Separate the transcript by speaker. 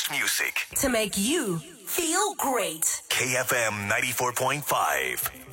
Speaker 1: best music.
Speaker 2: To make you feel great.
Speaker 1: KFM 94.5.